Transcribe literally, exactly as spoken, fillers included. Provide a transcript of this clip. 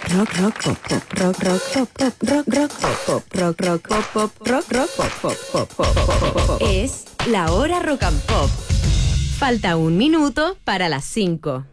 rock, rock, pop, pop, rock, rock, pop, pop, rock, rock, pop, pop, rock, rock, pop, pop, rock, rock, pop, pop, pop, pop, pop, pop. Es la hora rock and pop. Falta un minuto para las cinco.